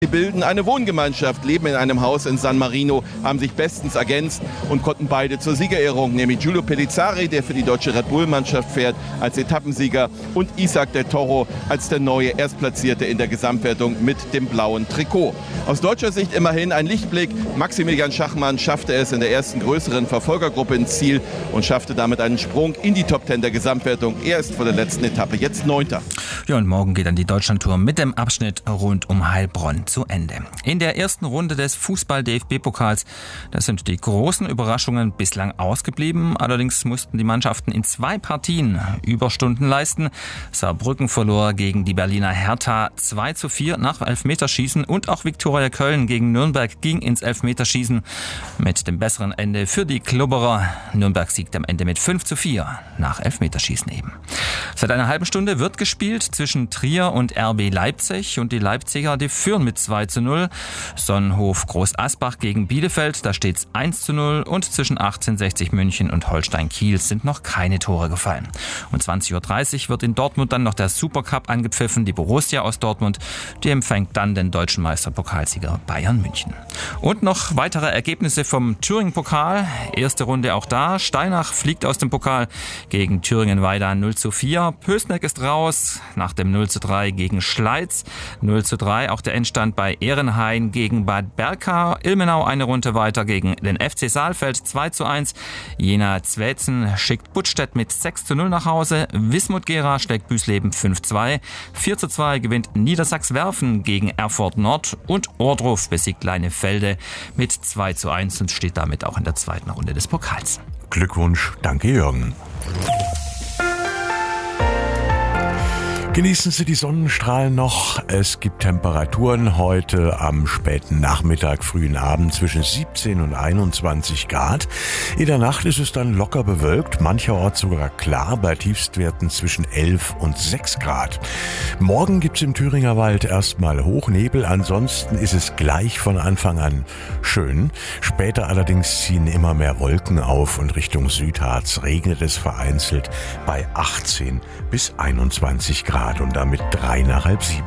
Sie bilden eine Wohngemeinschaft, leben in einem Haus in San Marino, haben sich bestens ergänzt und konnten beide zur Siegerehrung, nämlich Giulio Pellizzari, der für die deutsche Red Bull-Mannschaft fährt, als Etappensieger und Isaac del Toro als der neue Erstplatzierte in der Gesamtwertung mit dem blauen Trikot. Aus deutscher Sicht immerhin ein Lichtblick. Maximilian Schachmann schaffte es in der ersten größeren Verfolgergruppe ins Ziel und schaffte damit einen Sprung in die Top 10 der Gesamtwertung. Er ist vor der letzten Etappe jetzt 9. Ja, und morgen geht dann die Deutschlandtour mit dem Abschnitt rund um Heilbronn zu Ende. In der ersten Runde des Fußball-DFB-Pokals, da sind die großen Überraschungen bislang ausgeblieben. Allerdings mussten die Mannschaften in 2 Partien Überstunden leisten. Saarbrücken verlor gegen die Berliner Hertha 2:4 nach Elfmeterschießen und auch Viktoria Köln gegen Nürnberg ging ins Elfmeterschießen mit dem besseren Ende für die Klubberer. Nürnberg siegt am Ende mit 5:4 nach Elfmeterschießen eben. Seit einer halben Stunde wird gespielt zwischen Trier und RB Leipzig und die Leipziger, die führen mit 2:0. Sonnenhof Groß Asbach gegen Bielefeld, da steht's 1:0 und zwischen 1860 München und Holstein Kiel sind noch keine Tore gefallen. Um 20:30 Uhr wird in Dortmund dann noch der Supercup angepfiffen. Die Borussia aus Dortmund, die empfängt dann den deutschen Meisterpokalsieger Bayern München. Und noch weitere Ergebnisse vom Thüringen-Pokal. Erste Runde auch da. Steinach fliegt aus dem Pokal gegen Thüringen-Weida 0:4. Pößneck ist raus nach dem 0:3 gegen Schleiz. 0:3 auch der Endstand bei Ehrenhain gegen Bad Berka. Ilmenau eine Runde weiter gegen den FC Saalfeld 2:1. Jena Zweitzen schickt Buttstedt mit 6:0 nach Hause. Wismut-Gera schlägt Büsleben 5:2. 4:2 gewinnt Niedersachs-Werfen gegen Erfurt Nord und Ohrdruf besiegt Leinefelde mit 2:1 und steht damit auch in der zweiten Runde des Pokals. Glückwunsch, danke Jürgen. Genießen Sie die Sonnenstrahlen noch. Es gibt Temperaturen heute am späten Nachmittag, frühen Abend zwischen 17 und 21 Grad. In der Nacht ist es dann locker bewölkt, mancherorts sogar klar, bei Tiefstwerten zwischen 11 und 6 Grad. Morgen gibt's im Thüringer Wald erstmal Hochnebel, ansonsten ist es gleich von Anfang an schön. Später allerdings ziehen immer mehr Wolken auf und Richtung Südharz regnet es vereinzelt bei 18 bis 21 Grad. Und damit 3 nach halb 7.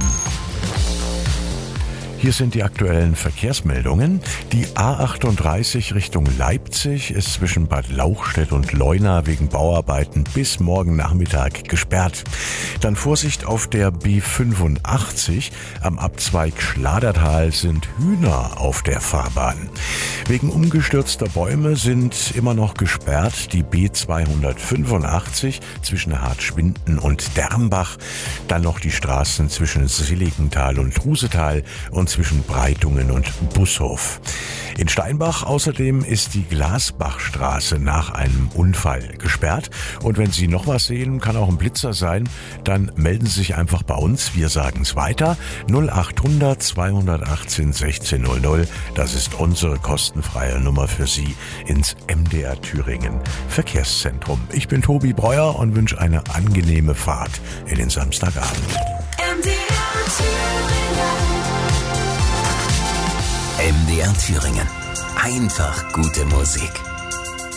Hier sind die aktuellen Verkehrsmeldungen. Die A38 Richtung Leipzig ist zwischen Bad Lauchstädt und Leuna wegen Bauarbeiten bis morgen Nachmittag gesperrt. Dann Vorsicht auf der B85. Am Abzweig Schladertal sind Hühner auf der Fahrbahn. Wegen umgestürzter Bäume sind immer noch gesperrt die B285 zwischen Hartschwinden und Dermbach. Dann noch die Straßen zwischen Seligenthal und Rusetal und zwischen Breitungen und Bushof. In Steinbach außerdem ist die Glasbachstraße nach einem Unfall gesperrt. Und wenn Sie noch was sehen, kann auch ein Blitzer sein, dann melden Sie sich einfach bei uns. Wir sagen es weiter. 0800 218 1600. Das ist unsere kostenfreie Nummer für Sie ins MDR Thüringen Verkehrszentrum. Ich bin Tobi Breuer und wünsche eine angenehme Fahrt in den Samstagabend. MDR Thüringen. Einfach gute Musik.